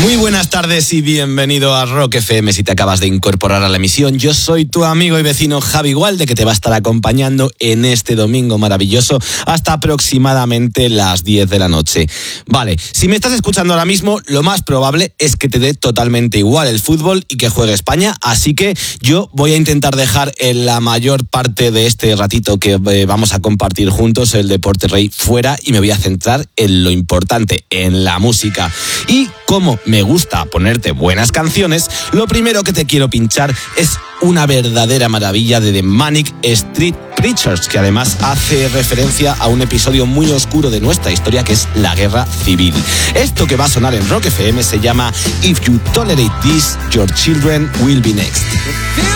Muy buenas tardes y bienvenido a Rock FM. Si te acabas de incorporar a la emisión, yo soy tu amigo y vecino Javi Gualde, que te va a estar acompañando en este domingo maravilloso hasta aproximadamente las 10 de la noche. Vale, si me estás escuchando ahora mismo, lo más probable es que te dé totalmente igual el fútbol y que juegue España, así que yo voy a intentar dejar en la mayor parte de este ratito que vamos a compartir juntos el deporte rey fuera y me voy a centrar en lo importante, en la música. Y como me gusta ponerte buenas canciones, lo primero que te quiero pinchar es una verdadera maravilla de The Manic Street Preachers, que además hace referencia a un episodio muy oscuro de nuestra historia, que es la Guerra Civil. Esto que va a sonar en Rock FM se llama If You Tolerate This, Your Children Will Be Next.